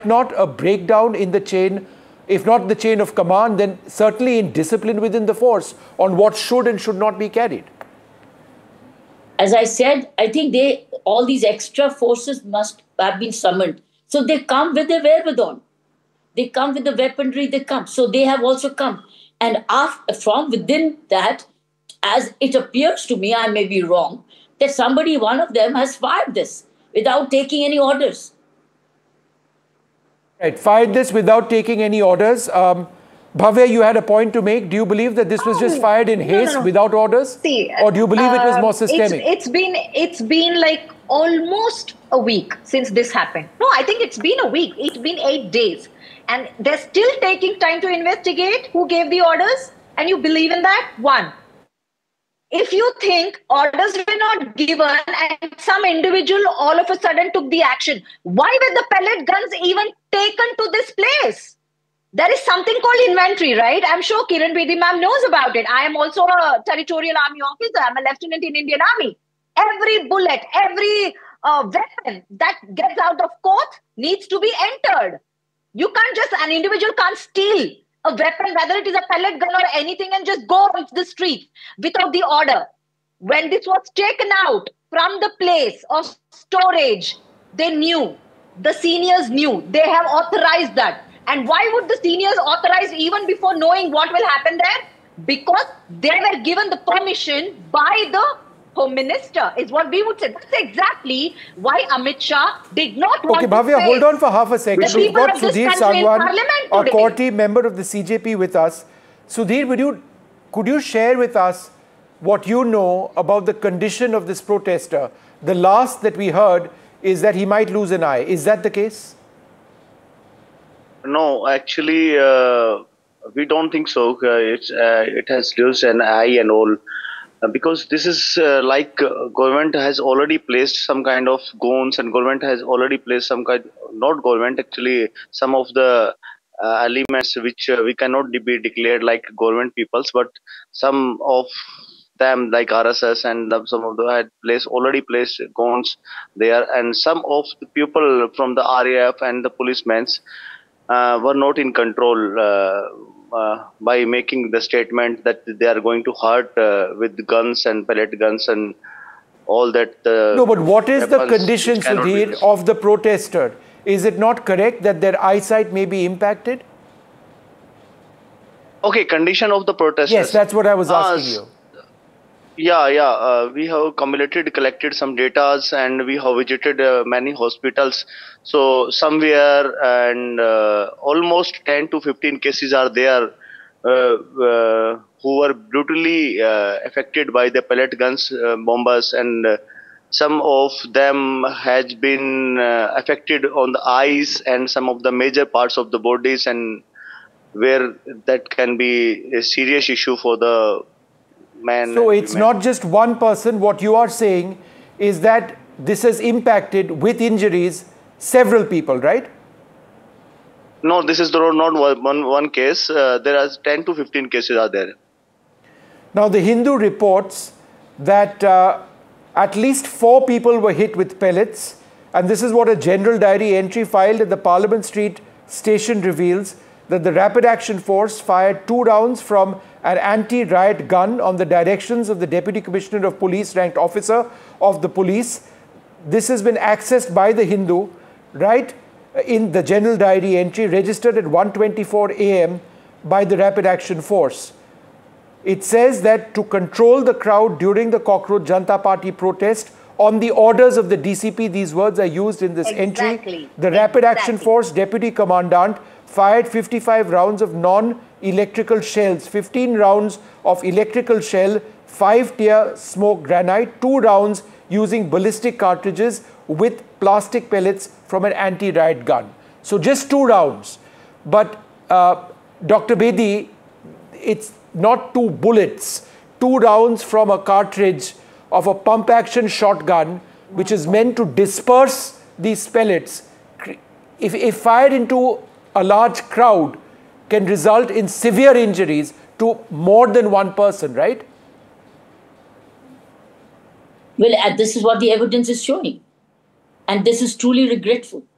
not a breakdown in the chain, if not the chain of command, then certainly in discipline within the force on what should and should not be carried? As I said, I think all these extra forces must have been summoned. So they come with their wherewithal. They come with the weaponry they come. So they have also come. And from within that, as it appears to me, I may be wrong, that one of them has fired this without taking any orders. Right, fired this without taking any orders. Bhavya, you had a point to make. Do you believe that this was just fired in haste without orders? See, or do you believe it was more systemic? It's been like almost a week since this happened. No, I think it's been a week. It's been 8 days. And they're still taking time to investigate who gave the orders. And you believe in that? One. If you think orders were not given and some individual all of a sudden took the action, why were the pellet guns even taken to this place? There is something called inventory, right? I'm sure Kiran Bedi ma'am knows about it. I am also a territorial army officer. I'm a lieutenant in Indian Army. Every bullet, every weapon that gets out of court needs to be entered. An individual can't steal a weapon, whether it is a pellet gun or anything, and just go off the street without the order. When this was taken out from the place of storage, they knew, the seniors knew, they have authorized that. And why would the seniors authorize even before knowing what will happen there? Because they were given the permission by the Home Minister, is what we would say. That's exactly why Amit Shah did not want to Bhavya, hold on for half a second. We've got Sudhir Sangwan, a Corti member of the CJP with us. Sudhir, could you share with us what you know about the condition of this protester? The last that we heard is that he might lose an eye. Is that the case? No, actually, we don't think so. It has lost an eye and all. Because this is government has already placed some kind of goons, and government has already placed some of the elements which we cannot be declared like government peoples, but some of them like RSS and some of them had already placed goons there, and some of the people from the RAF and the policemen were not in control by making the statement that they are going to hurt with guns and pellet guns and all that. No, but what is the condition, Sudhir, of the protester? Is it not correct that their eyesight may be impacted? Okay, condition of the protesters. Yes, that's what I was asking you. Yeah. We have collected some data, and we have visited many hospitals. So somewhere and almost 10 to 15 cases are there who were brutally affected by the pellet guns, bombers, and some of them has been affected on the eyes and some of the major parts of the bodies, and where that can be a serious issue for the man. So it's not just one person. What you are saying is that this has impacted with injuries several people, right? No, this is not one case. There are 10 to 15 cases are there. Now the Hindu reports that at least 4 people were hit with pellets, and this is what a general diary entry filed at the Parliament Street station reveals, that the Rapid Action Force fired 2 rounds from an anti-riot gun on the directions of the Deputy Commissioner of Police ranked officer of the police. This has been accessed by the Hindu, right, in the general diary entry registered at 1:24 a.m. by the Rapid Action Force. It says that to control the crowd during the Cockroach Janata Party protest, on the orders of the DCP, these words are used in this entry, the Rapid Action Force Deputy Commandant fired 55 rounds of non-electrical shells, 15 rounds of electrical shell, 5 tear smoke granite, 2 rounds using ballistic cartridges with plastic pellets from an anti-riot gun. So just 2 rounds. But Dr. Bedi, it's not 2 bullets, 2 rounds from a cartridge of a pump-action shotgun, which is meant to disperse these pellets. If fired into a large crowd, can result in severe injuries to more than one person, right? Well, this is what the evidence is showing. And this is truly regretful.